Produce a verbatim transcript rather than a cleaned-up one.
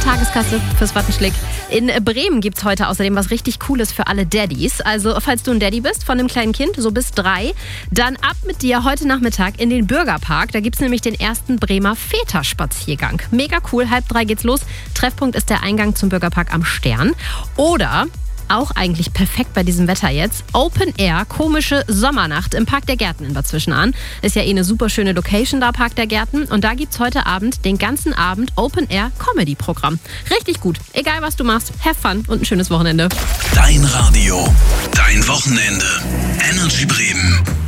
Tageskasse fürs Wattenschlick. In Bremen gibt es heute außerdem was richtig Cooles für alle Daddys. Also falls du ein Daddy bist von einem kleinen Kind, so bis drei, dann ab mit dir heute Nachmittag in den Bürgerpark. Da gibt es nämlich den ersten Bremer Väterspaziergang. Mega cool, halb drei geht's los. Treffpunkt ist der Eingang zum Bürgerpark am Stern. Oder... auch eigentlich perfekt bei diesem Wetter jetzt. Open Air, komische Sommernacht im Park der Gärten in Bad Zwischenahn. Ist ja eh eine super schöne Location da, Park der Gärten. Und da gibt's heute Abend den ganzen Abend Open Air Comedy Programm. Richtig gut. Egal was du machst, have fun und ein schönes Wochenende. Dein Radio, dein Wochenende. Energy Bremen.